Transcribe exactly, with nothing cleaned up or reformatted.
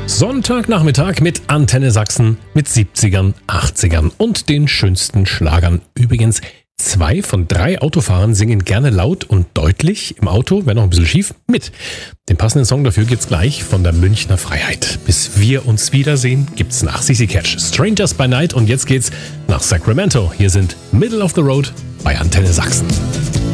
Sonntagnachmittag mit Antenne Sachsen mit siebzigern, achtzigern und den schönsten Schlagern. Übrigens, zwei von drei Autofahrern singen gerne laut und deutlich im Auto, wenn auch ein bisschen schief, mit. Den passenden Song dafür gibt's gleich von der Münchner Freiheit. Bis wir uns wiedersehen, gibt's nach C C Catch Strangers by Night und jetzt geht's nach Sacramento. Hier sind Middle of the Road bei Antenne Sachsen.